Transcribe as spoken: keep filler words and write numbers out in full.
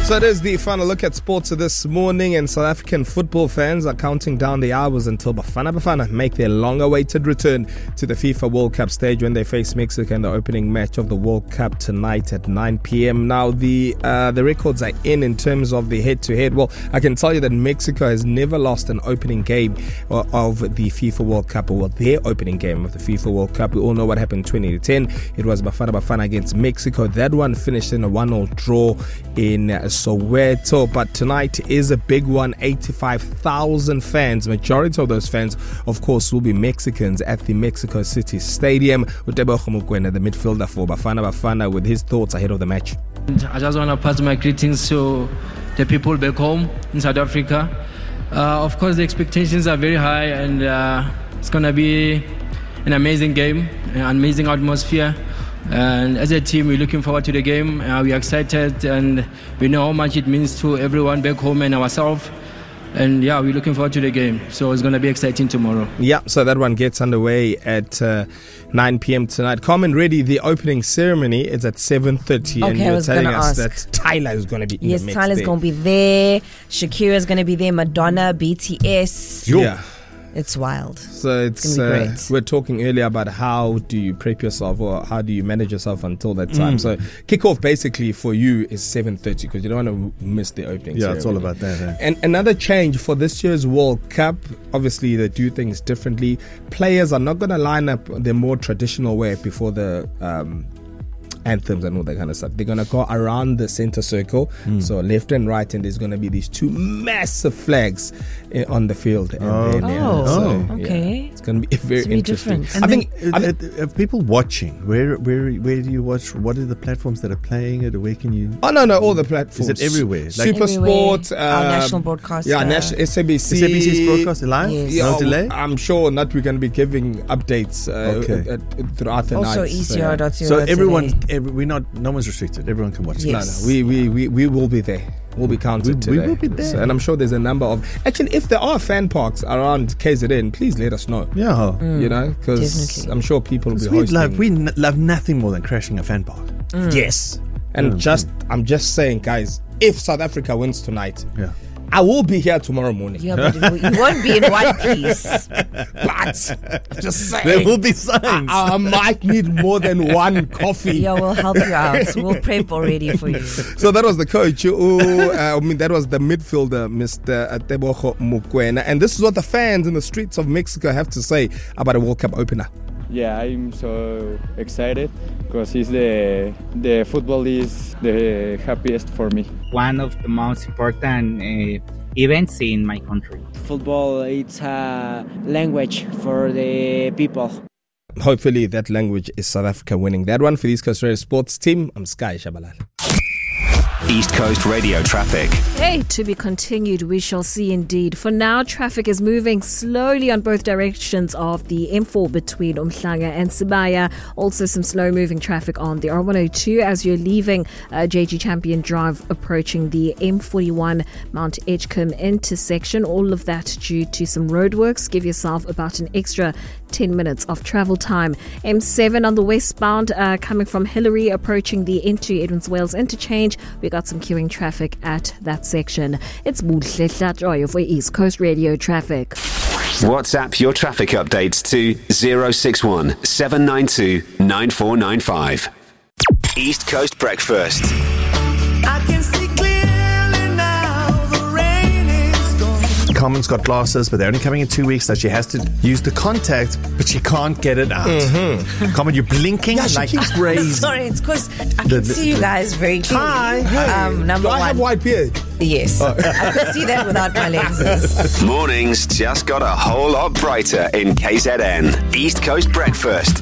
So it is the final look at sports this morning, and South African football fans are counting down the hours until Bafana Bafana make their long-awaited return to the FIFA World Cup stage when they face Mexico in the opening match of the World Cup tonight at nine p.m. Now, the uh, the records are in in terms of the head-to-head. Well, I can tell you that Mexico has never lost an opening game of the FIFA World Cup, or their opening game of the FIFA World Cup. We all know what happened in twenty ten. It was Bafana Bafana against Mexico. That one finished in a one-all draw in uh, Soweto, but tonight is a big one. eighty-five thousand fans, majority of those fans of course will be Mexicans at the Mexico City Stadium. Tebogo Mokoena, the midfielder for Bafana Bafana, with his thoughts ahead of the match. I just want to pass my greetings to the people back home in South Africa. Uh, of course the expectations are very high, and uh, it's going to be an amazing game, an amazing atmosphere. And as a team, we're looking forward to the game. Uh, we're excited, and we know how much it means to everyone back home and ourselves. And yeah, we're looking forward to the game. So it's going to be exciting tomorrow. Yeah, so that one gets underway at uh, nine p.m. tonight. Carmen, ready, the opening ceremony is at seven thirty. Okay, and you're telling us ask. that Tyler is going to be in yes, the mix. Yes, Tyler's going to be there. Shakira's going to be there. Madonna, B T S. Yo. Yeah. It's wild. So it's, it's uh, great. We're talking earlier about how do you prep yourself, or how do you manage yourself until that time. Mm. So kickoff basically for you is seven thirty, because you don't want to miss the opening Yeah, ceremony. It's all about that. Eh? And another change for this year's World Cup, obviously they do things differently. Players are not going to line up the more traditional way before the um, anthems and all that kind of stuff. They're going to go around the center circle, mm. so left and right, and there's going to be these two massive flags on the field. And oh, then, yeah, so, oh, okay. Yeah, it's going to be very be interesting. Different. I think, then, I think uh, uh, people watching, where where where do you watch? What are the platforms that are playing it? Or where can you? Oh no, no, all the platforms. Is it everywhere? Like Super everywhere. Sport, our uh, national broadcaster. Yeah, national S A B C. S A B C's broadcast live. Yes. Yeah, no delay. I'm sure that we're going to be giving updates uh, okay. uh, throughout the also night. E C R dot so, so everyone, every, we're not. No one's restricted. Everyone can watch. Yes. No, no, we, we, we, we will be there. We'll be counted we, today. We will be there. So, and I'm sure there's a number of... Actually, if there are fan parks around K Z N, please let us know. Yeah. Mm, you know, because I'm sure people will be we hosting. Love, we n- love nothing more than crashing a fan park. Mm. Yes. And mm. just, I'm just saying, guys, if South Africa wins tonight... Yeah. I will be here tomorrow morning. Yeah, but you won't be in one piece. But just saying, there will be signs. I, I might need more than one coffee. Yeah, we'll help you out. We'll prep already for you. So that was the coach. Who, uh, I mean, that was the midfielder, Mister Tebogo Mokoena. And this is what the fans in the streets of Mexico have to say about a World Cup opener. Yeah, I'm so excited because it's the the football is the happiest for me. One of the most important uh, events in my country. Football, it's a language for the people. Hopefully that language is South Africa winning that one. For the East Coast Radio Sports team, I'm Sky Shabalala. East Coast Radio traffic. Hey, to be continued, we shall see indeed. For now, traffic is moving slowly on both directions of the M four between Umhlanga and Sibaya. Also some slow-moving traffic on the R one oh two as you're leaving uh, J G Champion Drive, approaching the M forty-one Mount Edgecombe intersection. All of that due to some roadworks. Give yourself about an extra ten minutes of travel time. M seven on the westbound, uh, coming from Hillary, approaching the into Edmonds Wales interchange. We got some queuing traffic at that section. It's Buhle Joy for East Coast Radio traffic. WhatsApp your traffic updates to zero six one seven nine two nine four nine five. East Coast Breakfast. I can see clearly now, the rain is gone. Carmen's got glasses, but they're only coming in two weeks, so she has to use the contact, but she can't get it out. Mm-hmm. Carmen, you're blinking yeah, like keeps crazy. Sorry, it's because I can the, the, see you guys very clearly. Hi. Hey. Um, number Do I one. have white beard? Yes. Oh. I could see that without my lenses. Mornings just got a whole lot brighter in K Z N. East Coast Breakfast.